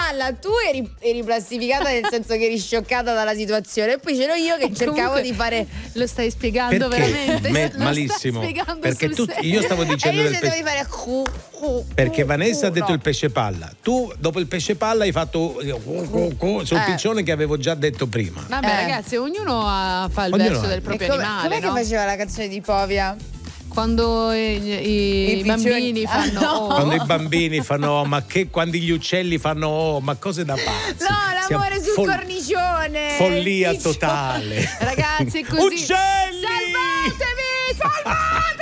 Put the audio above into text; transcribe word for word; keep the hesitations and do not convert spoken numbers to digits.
palla, tu eri, eri plastificata nel senso che eri scioccata dalla situazione, e poi c'ero io che cercavo Comunque, di fare. Lo stai spiegando Perché? veramente? Me- Lo malissimo. stai spiegando Perché sul tu, serio? io stavo E dicendo io del cercavo pesce. di fare. cu, cu, Perché cu, Vanessa ha detto no. il pesce palla. Tu dopo il pesce palla hai fatto cu, cu, cu, sul Eh. piccione che avevo già detto prima. Vabbè, Eh. ragazzi, ognuno ha- fa il Ognuno verso ha. del E proprio come, animale, com'è no? che faceva la canzone di Povia? Quando i, i- I i bambini piccioni- fanno Ah, no. oh. Quando i bambini fanno oh, ma che quando gli uccelli fanno oh, ma cose da pazzi. No, l'amore Siamo sul fol- cornicione. Follia Il piccione. totale. Ragazzi, così Uccelli! salvatevi, salvatevi!